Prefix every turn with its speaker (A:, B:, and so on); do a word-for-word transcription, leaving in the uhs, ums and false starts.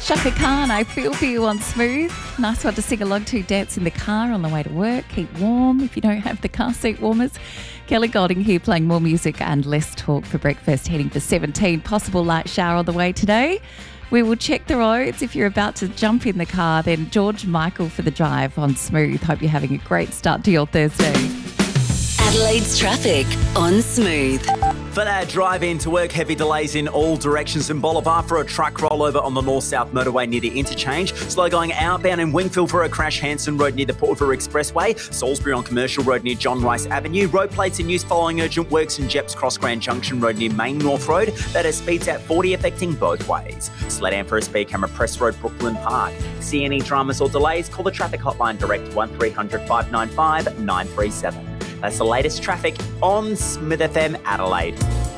A: Chaka Khan, I Feel For You on Smooth. Nice one to sing along to, dance in the car on the way to work. Keep warm if you don't have the car seat warmers. Kelly Golding here playing more music and less talk for breakfast, heading for seventeen. Possible light shower on the way today. We will check the roads. If you're about to jump in the car, then George Michael for the drive on Smooth. Hope you're having a great start to your Thursday.
B: Adelaide's traffic on Smooth.
C: For that drive into work, heavy delays in all directions in Bolivar for a truck rollover on the north-south motorway near the interchange. Slow going outbound in Wingfield for a crash, Hanson Road near the Port River Expressway. Salisbury on Commercial Road near John Rice Avenue. Road plates in use following urgent works in Jeps Cross Grand Junction Road near Main North Road. That has speeds at forty affecting both ways. Slow down for a speed camera, Press Road, Brooklyn Park. See any dramas or delays? Call the traffic hotline direct one three hundred five nine five nine three seven. That's the latest traffic on Smith F M Adelaide.